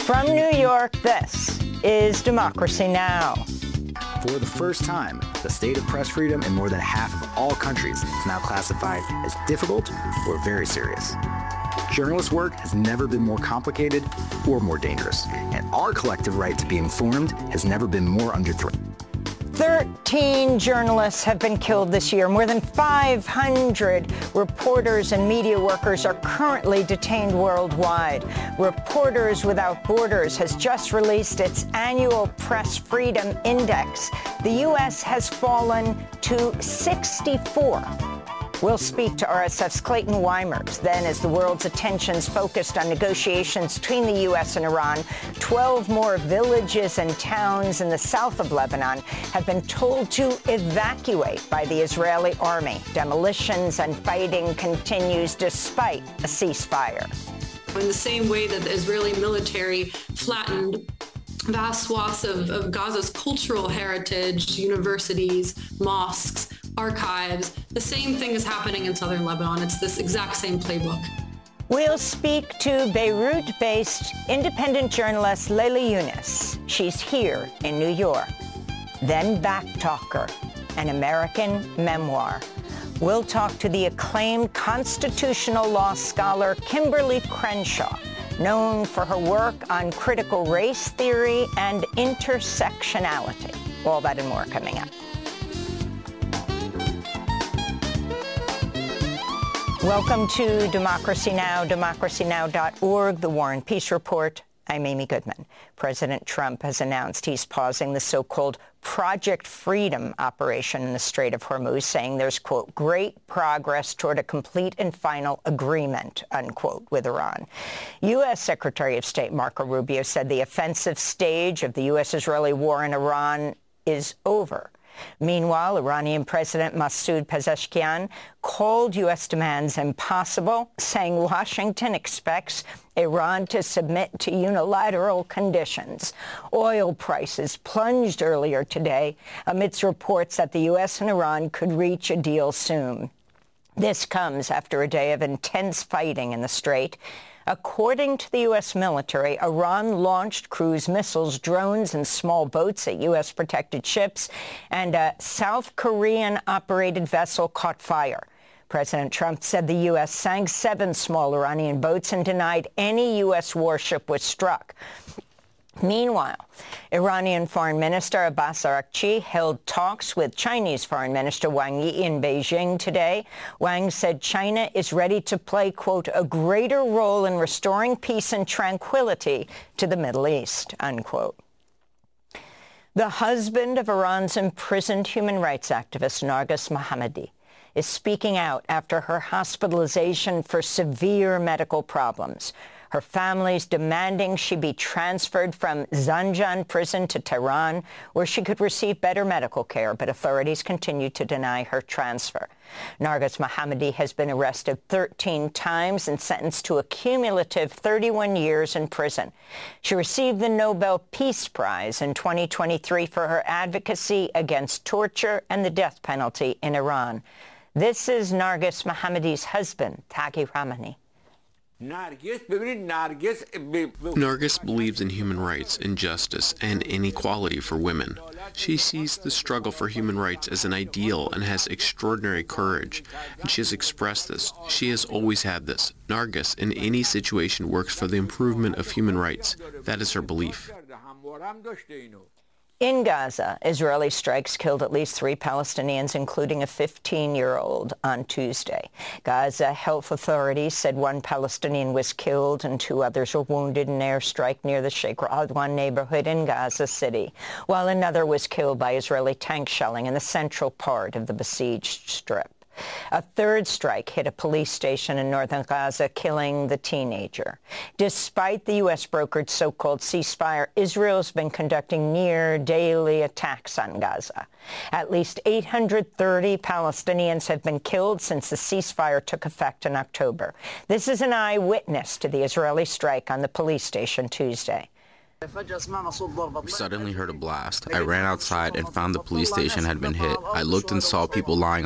From New York, this is Democracy Now! For the first time, the state of press freedom in more than half of all countries is now classified as difficult or very serious. Journalist work has never been more complicated or more dangerous, and our collective right to be informed has never been more under threat. 13 journalists have been killed this year. More than 500 reporters and media workers are currently detained worldwide. Reporters Without Borders has just released its annual Press Freedom Index. The U.S. has fallen to 64. We'll speak to RSF's Clayton Weimers. Then, as the world's attention's focused on negotiations between the U.S. and Iran, 12 more villages and towns in the south of Lebanon have been told to evacuate by the Israeli army. Demolitions and fighting continues despite a ceasefire. In the same way that the Israeli military flattened vast swaths of Gaza's cultural heritage, universities, mosques, archives, the same thing is happening in southern Lebanon. It's this exact same playbook. We'll speak to Beirut-based independent journalist Leila Younis. She's here in New York. Then Backtalker, an American memoir. We'll talk to the acclaimed constitutional law scholar Kimberly Crenshaw, known for her work on critical race theory and intersectionality. All that and more coming up. Welcome to Democracy Now!, democracynow.org, the War and Peace Report. I'm Amy Goodman. President Trump has announced he's pausing the so-called Project Freedom operation in the Strait of Hormuz, saying there's, quote, great progress toward a complete and final agreement, unquote, with Iran. U.S. Secretary of State Marco Rubio said the offensive stage of the U.S.-Israeli war in Iran is over. Meanwhile, Iranian President Masoud Pezeshkian called U.S. demands impossible, saying Washington expects Iran to submit to unilateral conditions. Oil prices plunged earlier today amidst reports that the U.S. and Iran could reach a deal soon. This comes after a day of intense fighting in the Strait. According to the U.S. military, Iran launched cruise missiles, drones, and small boats at U.S. protected ships, and a South Korean-operated vessel caught fire. President Trump said the U.S. sank 7 small Iranian boats and denied any U.S. warship was struck. Meanwhile, Iranian Foreign Minister Abbas Araghchi held talks with Chinese Foreign Minister Wang Yi in Beijing today. Wang said China is ready to play, quote, a greater role in restoring peace and tranquility to the Middle East, unquote. The husband of Iran's imprisoned human rights activist Narges Mohammadi is speaking out after her hospitalization for severe medical problems. Her family's demanding she be transferred from Zanjan prison to Tehran, where she could receive better medical care, but authorities continue to deny her transfer. Narges Mohammadi has been arrested 13 times and sentenced to a cumulative 31 years in prison. She received the Nobel Peace Prize in 2023 for her advocacy against torture and the death penalty in Iran. This is Narges Mohammadi's husband, Taghi Rahmani. Narges believes in human rights, injustice, and inequality for women. She sees the struggle for human rights as an ideal and has extraordinary courage, and she has expressed this. She has always had this. Narges, in any situation, works for the improvement of human rights. That is her belief. In Gaza, Israeli strikes killed at least 3 Palestinians, including a 15-year-old, on Tuesday. Gaza health authorities said 1 Palestinian was killed and 2 others were wounded in an airstrike near the Sheikh Radwan neighborhood in Gaza City, while another was killed by Israeli tank shelling in the central part of the besieged strip. A 3rd strike hit a police station in northern Gaza, killing the teenager. Despite the U.S.-brokered so-called ceasefire, Israel's been conducting near-daily attacks on Gaza. At least 830 Palestinians have been killed since the ceasefire took effect in October. This is an eyewitness to the Israeli strike on the police station Tuesday. We suddenly heard a blast. I ran outside and found the police station had been hit. I looked and saw people lying